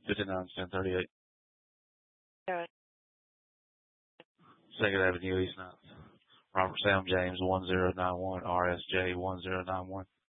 591038. Go ahead. 2nd Avenue East 9th. Robert Sam James 1091, RSJ 1091.